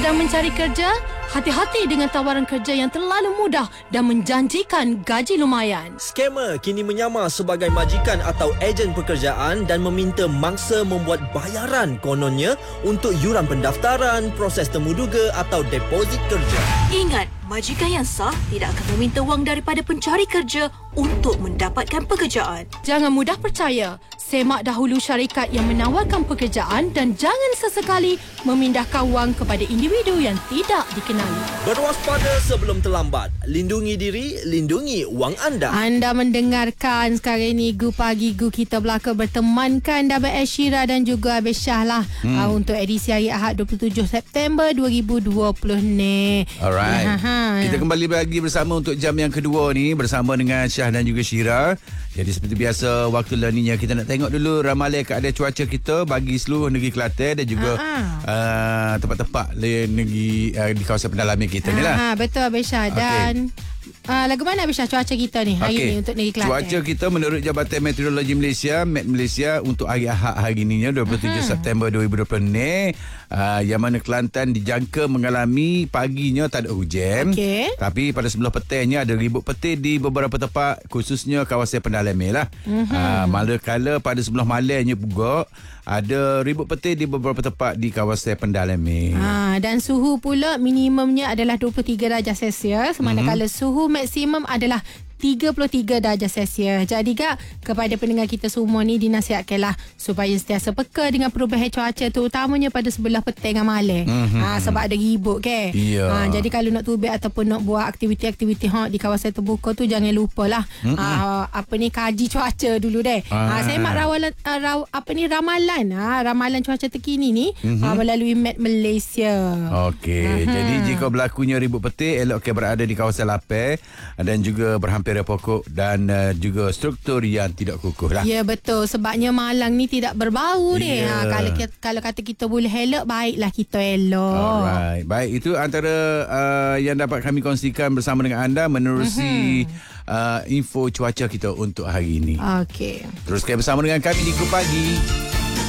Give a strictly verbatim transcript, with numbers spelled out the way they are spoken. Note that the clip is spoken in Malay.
sedang mencari kerja? Hati-hati dengan tawaran kerja yang terlalu mudah dan menjanjikan gaji lumayan. Skamer kini menyamar sebagai majikan atau ejen pekerjaan dan meminta mangsa membuat bayaran kononnya untuk yuran pendaftaran, proses temuduga atau deposit kerja. Ingat, majikan yang sah tidak akan meminta wang daripada pencari kerja untuk mendapatkan pekerjaan. Jangan mudah percaya. Semak dahulu syarikat yang menawarkan pekerjaan dan jangan sesekali memindahkan wang kepada individu yang tidak dikenali. Berwaspada sebelum terlambat. Lindungi diri, lindungi wang anda. Anda mendengarkan sekarang ini Gu Pagi Gu kita belaka bertemankan Dabi Ashira dan juga Abis Syah lah hmm. uh, untuk edisi hari Ahad dua puluh tujuh September dua ribu dua puluh ni. Alright. Ha-ha. Kita kembali lagi bersama untuk jam yang kedua ni bersama dengan Syah dan juga Syira. Jadi seperti biasa waktu laninya kita nak tengok dulu ramalan keadaan cuaca kita bagi seluruh negeri Kelantan dan juga uh, tempat-tempat negeri uh, di kawasan pendalaman kita ni lah. Ha, betul Abis Syah. Dan okay. Uh, lagu mana Abis Syah cuaca kita ni hari okay. ni untuk negeri Kelantan? Cuaca kita menurut Jabatan Meteorologi Malaysia, Met Malaysia untuk hari Ahad hari ni dua puluh tujuh uh-huh. September dua ribu dua puluh ni uh, yang mana Kelantan dijangka mengalami paginya tak ada hujan. Okay. Tapi pada sebelah petangnya ada ribut petir di beberapa tempat khususnya kawasan pendalaman lah. Uh-huh. Uh, manakala pada sebelah malamnya juga ada ribut petir di beberapa tempat di kawasan pendalaman. Ha, dan suhu pula minimumnya adalah dua puluh tiga darjah Celsius manakala mm-hmm. suhu maksimum adalah tiga puluh tiga darjah Celsius. Jadi kak, kepada pendengar kita semua ni dinasihatkanlah supaya sentiasa peka dengan perubahan cuaca terutamanya pada sebelah petang dan malam. Mm-hmm. Ha, sebab ada ribut ke. Yeah. Ha, jadi kalau nak tubik ataupun nak buat aktiviti-aktiviti ha, di kawasan terbuka tu jangan lupalah mm-hmm. ha, apa ni kaji cuaca dulu deh. Ah. Ha, saya mak rawalan uh, raw, apa ni ramalan ha, ramalan cuaca terkini ni mm-hmm. ha, melalui Met Malaysia. Okey. Uh-huh. Jadi jika berlakunya ribut petir elokkan berada di kawasan lapar dan juga berhampir pokok dan uh, juga struktur yang tidak kukuh lah. Ya betul, sebabnya malang ni tidak berbau ni. Yeah. Ha, kalau kalau kata kita boleh elok, baiklah kita elok. Alright. Baik, itu antara uh, yang dapat kami kongsikan bersama dengan anda menerusi uh-huh. uh, info cuaca kita untuk hari ini. Okey. Teruskan bersama dengan kami di Gu Pagi.